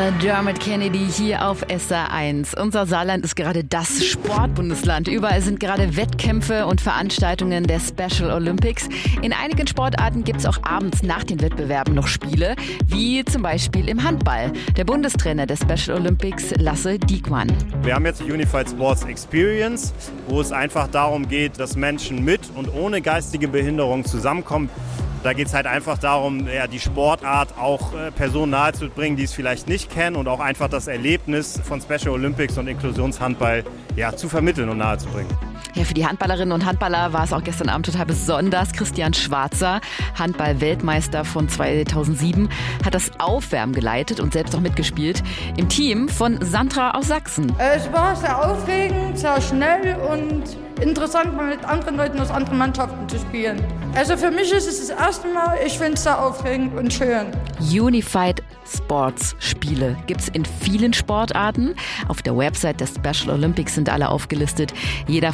Dermot Kennedy hier auf SR1. Unser Saarland ist gerade das Sportbundesland. Überall sind gerade Wettkämpfe und Veranstaltungen der Special Olympics. In einigen Sportarten gibt es auch abends nach den Wettbewerben noch Spiele, wie zum Beispiel im Handball. Der Bundestrainer der Special Olympics, Lasse Diekmann. Wir haben jetzt die Unified Sports Experience, wo es einfach darum geht, dass Menschen mit und ohne geistige Behinderung zusammenkommen. Da geht es halt einfach darum, die Sportart auch Personen nahezubringen, die es vielleicht nicht kennen und auch einfach das Erlebnis von Special Olympics und Inklusionshandball zu vermitteln und nahezubringen. Ja, für die Handballerinnen und Handballer war es auch gestern Abend total besonders. Christian Schwarzer, Handball-Weltmeister von 2007, hat das Aufwärmen geleitet und selbst auch mitgespielt im Team von Sandra aus Sachsen. Es war sehr aufregend, sehr schnell und interessant, mal mit anderen Leuten aus anderen Mannschaften zu spielen. Also für mich ist es das erste Mal, ich finde es sehr aufregend und schön. Unified Sports Spiele gibt es in vielen Sportarten. Auf der Website der Special Olympics sind alle aufgelistet. Jeder